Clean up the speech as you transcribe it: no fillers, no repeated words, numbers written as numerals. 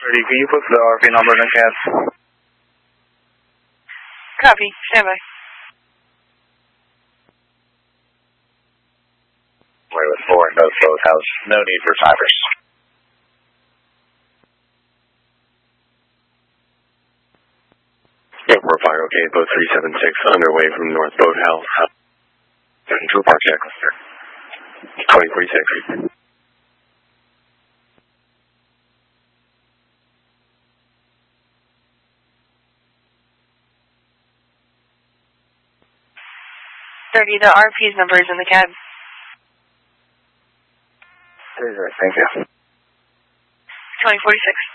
30, can you put the RP number in the cab? Copy. Stand by. Way with 4 in both house. No need for timers. Airport Fire, okay, boat 376 underway from North Boathouse. Control park check. 2046. The RP's number is in the cab. Thank you. 2046.